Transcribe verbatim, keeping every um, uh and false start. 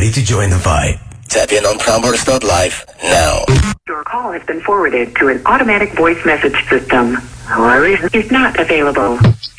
ready to join the fight. Tap in on Prambors dot live now. Your call has been forwarded to an automatic voice message system. Or is not available.